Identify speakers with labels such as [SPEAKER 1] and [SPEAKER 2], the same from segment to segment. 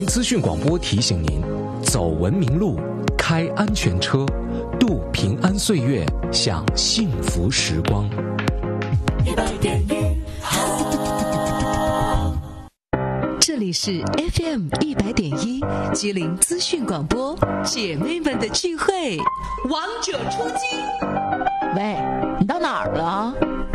[SPEAKER 1] 资讯广播提醒您：走文明路，开安全车，度平安岁月，享幸福时光。
[SPEAKER 2] 这里是 FM 100.1吉林资讯广播，姐妹们的聚会，王者出击。
[SPEAKER 3] 喂，你到哪儿了？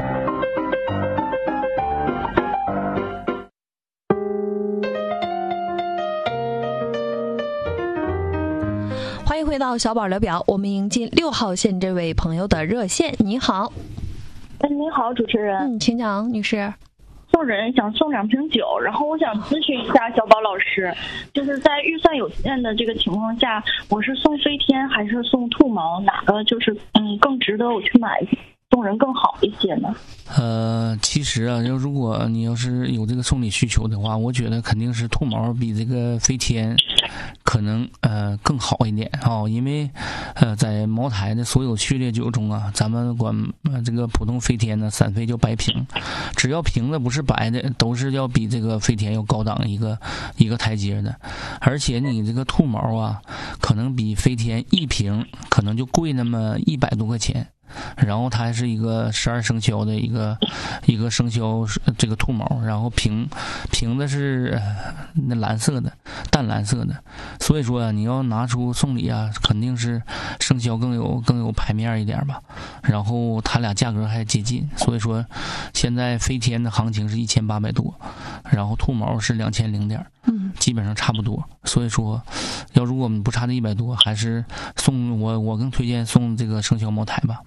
[SPEAKER 4] 欢迎回到小宝聊表，我们迎进6号线这位朋友的热线。你好。
[SPEAKER 5] 你好，主持人。
[SPEAKER 4] 请讲，女士。
[SPEAKER 5] 想送2瓶酒，然后我想咨询一下小宝老师，就是在预算有限的这个情况下，我是送飞天还是送兔毛，哪个就是更值得我去买，送人更好一些呢？
[SPEAKER 6] 其实啊，如果你要是有这个送礼需求的话，我觉得肯定是兔毛比这个飞天可能更好一点啊，因为在茅台的所有序列酒中啊，咱们管这个普通飞天呢，散飞叫白瓶，只要瓶子不是白的，都是要比这个飞天要高档一个台阶的。而且你这个兔毛啊，可能比飞天一瓶可能就贵那么100多块钱。然后它还是一个12生肖的一个生肖这个兔毛，然后瓶子是那蓝色的淡蓝色的，所以说啊，你要拿出送礼啊，肯定是生肖更有牌面一点吧。然后它俩价格还接近，所以说现在飞天的行情是1800多，然后兔毛是2000点，基本上差不多。所以说，如果我们不差这100多，还是送我更推荐送这个生肖茅台吧。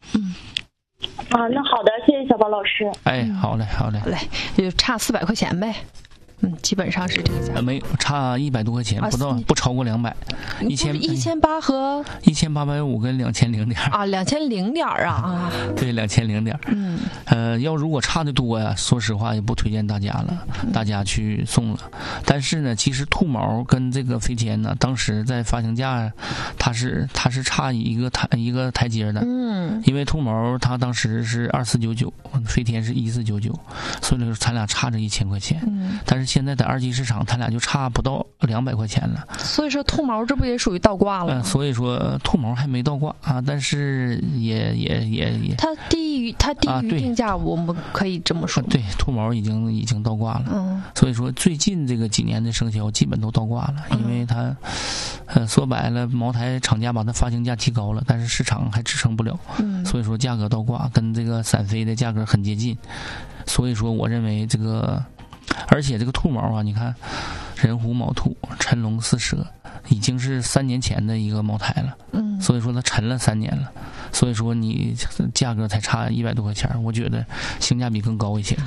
[SPEAKER 5] 那好的，谢谢小宝老师。
[SPEAKER 6] 好嘞，
[SPEAKER 4] 就差400块钱呗。基本上是这个价格。
[SPEAKER 6] 没有差100多块钱，不超过200。
[SPEAKER 4] 1800和
[SPEAKER 6] 1850跟2000点
[SPEAKER 4] 啊，2000点啊。
[SPEAKER 6] 对，2000点。如果差的多呀，说实话也不推荐大家了，大家去送了。但是呢，其实兔毛跟这个飞天呢，当时在发行价，它是差一个台阶的。因为兔毛它当时是2499，飞天是1499，所以说咱俩差着1000块钱。但是现在在二级市场，它俩就差不到200块钱了。
[SPEAKER 4] 所以说兔毛这不也属于倒挂了吗？
[SPEAKER 6] 所以说兔毛还没倒挂啊，但是也
[SPEAKER 4] 它低于定价，我们可以这么说。
[SPEAKER 6] 对，兔毛已经倒挂了。所以说最近这个几年的生肖基本都倒挂了，因为它说白了，茅台厂家把它发行价提高了，但是市场还支撑不了。所以说价格倒挂，跟这个散飞的价格很接近。所以说我认为这个。而且这个兔毛啊，你看人虎卯兔辰龙巳蛇，已经是3年前的一个茅台了。所以说它沉了3年了，所以说你价格才差100多块钱，我觉得性价比更高一些。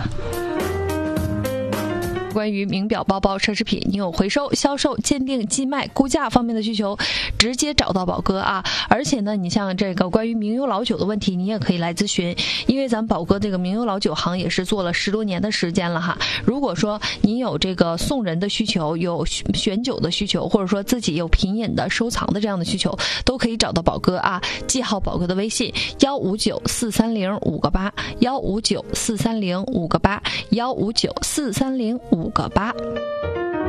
[SPEAKER 4] 关于名表、包包、奢侈品，你有回收、销售、鉴定、寄卖、估价方面的需求，直接找到宝哥啊！而且呢，你像这个关于名优老酒的问题，你也可以来咨询，因为咱宝哥这个名优老酒行也是做了10多年的时间了哈。如果说你有这个送人的需求，有选酒的需求，或者说自己有品饮的、收藏的这样的需求，都可以找到宝哥啊！记好宝哥的微信：1594305个8，1594305个8，1594305个8。